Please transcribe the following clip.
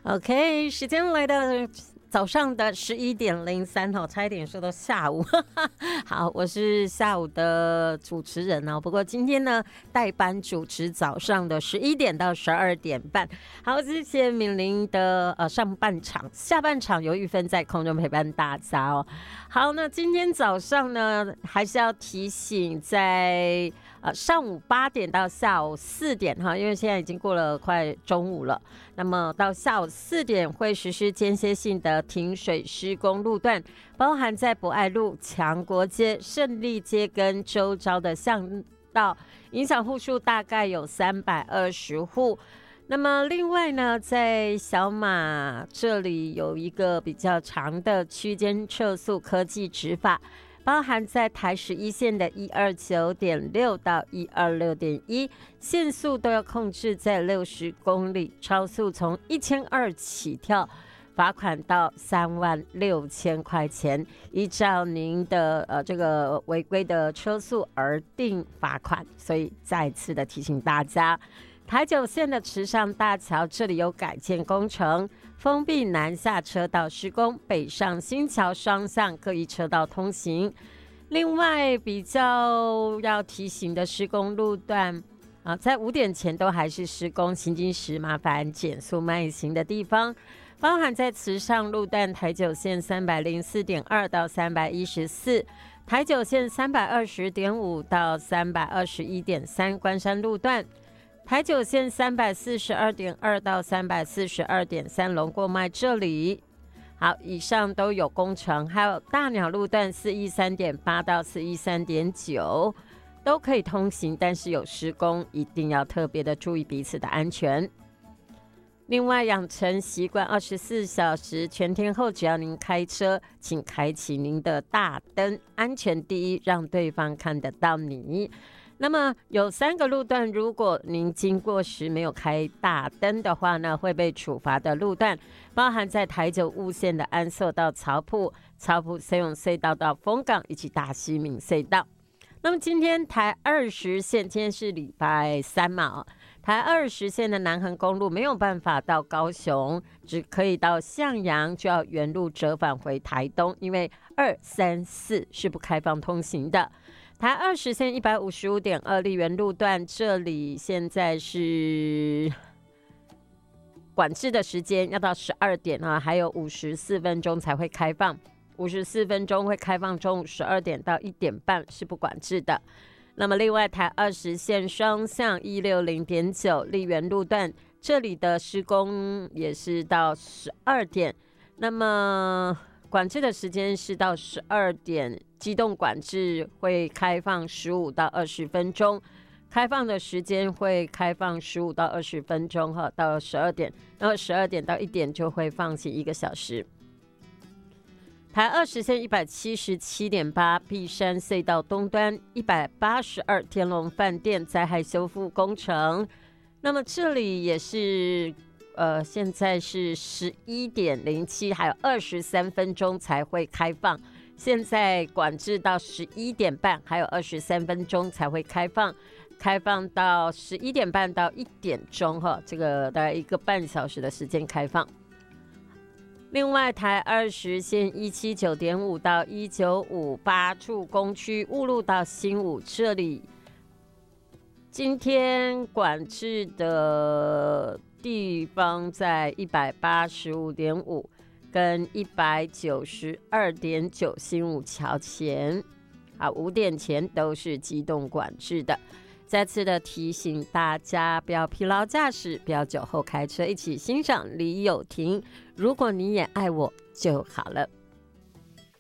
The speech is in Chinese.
OK， 时间来到早上的11:03哦，差一点说到下午。好，我是下午的主持人哦。不过今天呢，代班主持早上的11点到12点半。好，谢谢敏玲的上半场，下半场由玉芬在空中陪伴大家哦。好，那今天早上呢，还是要提醒在上午8点到下午4点哈，因为现在已经过了快中午了。那么到下午4点会实施间歇性的停水施工路段，包含在博爱路、强国街、胜利街跟周遭的巷道，影响户数大概有320户。那么另外呢，在小马这里有一个比较长的区间测速科技执法，包含在台11线的129.6到126.1，限速都要控制在60公里，超速从1200起跳，罚款到36000块钱，依照您的这个违规的车速而定罚款。所以再次的提醒大家，台9线的池上大桥这里有改建工程，封闭南下车道施工，北上新桥双向各一车道通行。另外比较要提醒的施工路段在5点前都还是施工行经时，麻烦减速慢行的地方，包含在池上路段台9线304.2到314，台9线320.5到321.3关山路段，台9线342.2到342.3龙过脉这里。好，以上都有工程，还有大鸟路段413.8到413.9都可以通行，但是有施工，一定要特别的注意彼此的安全。另外，养成习惯24小时全天候，只要您开车，请开启您的大灯，安全第一，让对方看得到你。那么有3个路段，如果您经过时没有开大灯的话呢，会被处罚的路段，包含在台9雾线的安寿到曹埔、曹埔深永隧道到丰港以及大溪闽隧道。那么今天台20线，今天是礼拜3嘛，台20线的南横公路没有办法到高雄，只可以到向阳，就要原路折返回台东，因为2、3、4是不开放通行的。台20线155.2丽园路段，这里现在是管制的时间要到12点啊，还有54分钟才会开放，54分钟会开放，中午12点到1点半是不管制的。那么另外台20线双向160.9丽园路段，这里的施工也是到12点，那么管制的时间是到12点，机动管制会开放15到20分钟，开放的时间会开放15到20分钟到12点，然后12点到1点就会放行1个小时。台20线177.8碧山隧道东端182天龙饭店灾害修复工程，那么这里也是现在是11:07，还有23分钟才会开放，现在管制到11点半，还有23分钟才会开放，开放到11点半到1点钟这个大概1个半小时的时间开放。另外台20线179.5到195处工区雾路到新武，这里今天管制的地方在185.5跟192.9新武桥前，5点前都是机动管制的。再次的提醒大家，不要疲劳驾驶，不要酒后开车，一起欣赏李友廷。如果你也爱我就好了。